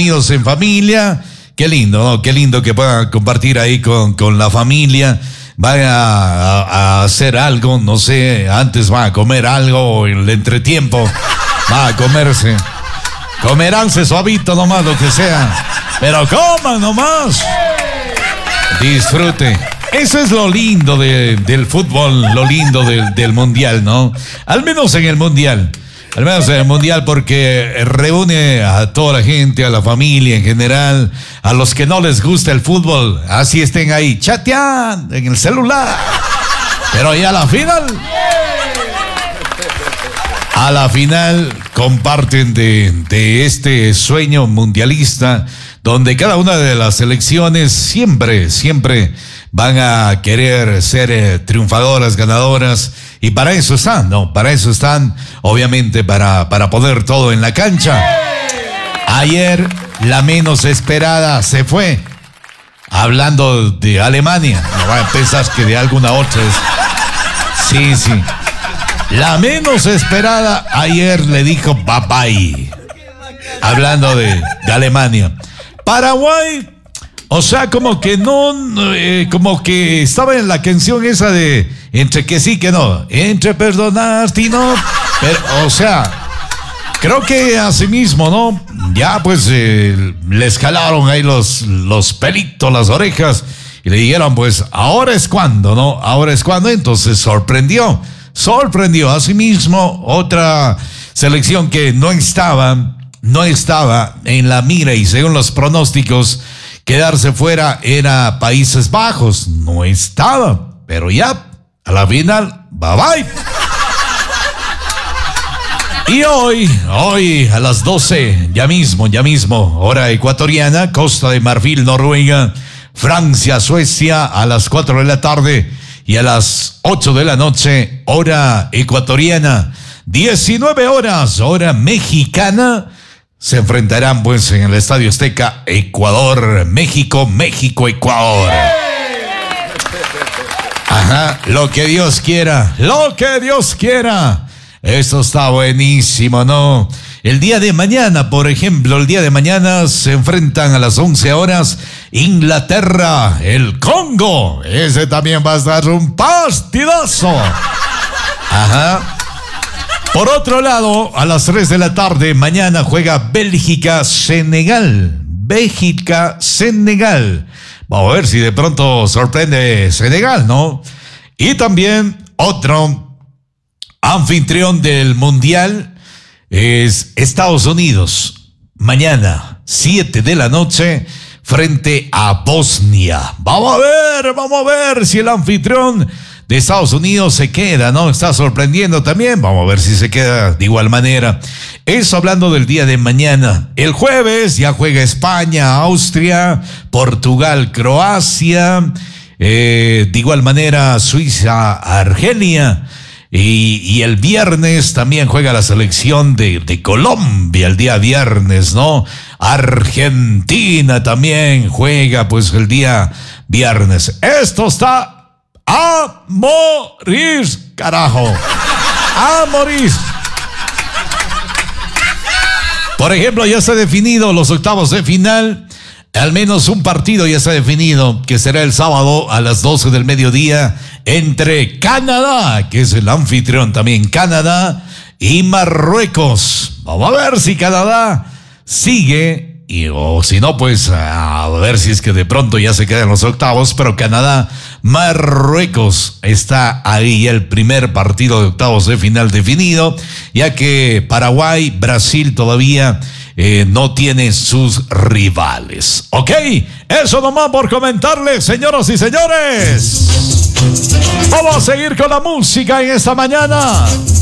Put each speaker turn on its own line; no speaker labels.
unidos en familia. Qué lindo, ¿no? Qué lindo que puedan compartir ahí con la familia. Van a hacer algo, no sé, antes van a comer algo, en el entretiempo va a comerse. Comeránse suavito nomás, lo que sea. Pero coman nomás. Disfrute. Eso es lo lindo del fútbol, lo lindo del mundial, ¿no? Al menos en el mundial. Al menos en el mundial, porque reúne a toda la gente, a la familia en general, a los que no les gusta el fútbol, así estén ahí chateando en el celular. Pero ya a la final comparten de este sueño mundialista, donde cada una de las selecciones siempre van a querer ser triunfadoras, ganadoras, y para eso están, ¿no? Para eso están, obviamente, para poner todo en la cancha. Ayer, la menos esperada se fue. Hablando de Alemania, no van a pensar que de alguna otra es. Sí. La menos esperada ayer le dijo bye bye. Hablando de Alemania. Paraguay, o sea, como que no, como que estaba en la canción esa de entre que sí que no, entre perdonarte y no, pero, o sea, creo que así mismo, ¿no? Ya pues les jalaron ahí los pelitos, las orejas, y le dijeron pues ahora es cuando, ¿no? Ahora es cuando. Entonces sorprendió así mismo otra selección que no estaba en la mira, y según los pronósticos quedarse fuera era Países Bajos. No estaba, pero ya a la final, bye bye. Y hoy a las 12, ya mismo, hora ecuatoriana, Costa de Marfil, Noruega, Francia, Suecia, a las 4 de la tarde, y a las 8 de la noche, hora ecuatoriana, 19 horas, hora mexicana, se enfrentarán pues en el Estadio Azteca, Ecuador, México, Ecuador. Ajá, lo que Dios quiera. Eso está buenísimo, ¿no? El día de mañana, por ejemplo, se enfrentan a las 11 horas Inglaterra, el Congo. Ese también va a estar un partidazo. Ajá. Por otro lado, a las 3 de la tarde, mañana juega Bélgica-Senegal. Vamos a ver si de pronto sorprende Senegal, ¿no? Y también otro anfitrión del Mundial es Estados Unidos. Mañana, 7 de la noche, frente a Bosnia. Vamos a ver si el anfitrión de Estados Unidos se queda, ¿no? Está sorprendiendo también. Vamos a ver si se queda de igual manera. Eso hablando del día de mañana. El jueves ya juega España, Austria, Portugal, Croacia. De igual manera Suiza, Argelia. Y el viernes también juega la selección de Colombia el día viernes, ¿no? Argentina también juega pues el día viernes. Esto está a morir, carajo. A morir. Por ejemplo, ya se han definido los octavos de final. Al menos un partido ya se ha definido, que será el sábado a las 12 del mediodía entre Canadá, que es el anfitrión también, Canadá, y Marruecos. Vamos a ver si Canadá sigue, o si no, pues a ver si es que de pronto ya se quedan los octavos. Pero Canadá, Marruecos, está ahí el primer partido de octavos de final definido, ya que Paraguay, Brasil todavía no tiene sus rivales. Ok, eso nomás por comentarles, señoras y señores. Vamos a seguir con la música en esta mañana.